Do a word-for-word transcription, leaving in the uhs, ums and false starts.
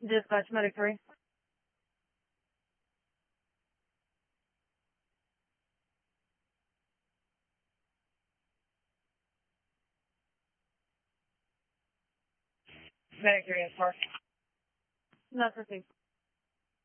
Dispatch Medic three. Medic three is parked. Not received.